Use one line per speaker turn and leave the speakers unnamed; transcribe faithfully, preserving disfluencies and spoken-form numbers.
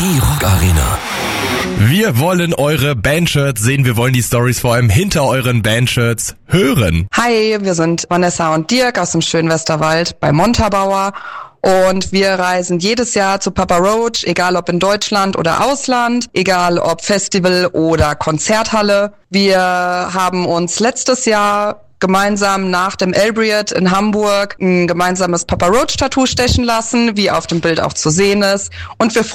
Die Rock Arena.
Wir wollen eure Bandshirts sehen, wir wollen die Stories vor allem hinter euren Bandshirts hören.
Hi, wir sind Vanessa und Dirk aus dem schönen Westerwald bei Montabaur und wir reisen jedes Jahr zu Papa Roach, egal ob in Deutschland oder Ausland, egal ob Festival oder Konzerthalle. Wir haben uns letztes Jahr gemeinsam nach dem Elbriet in Hamburg ein gemeinsames Papa Roach Tattoo stechen lassen, wie auf dem Bild auch zu sehen ist. Und wir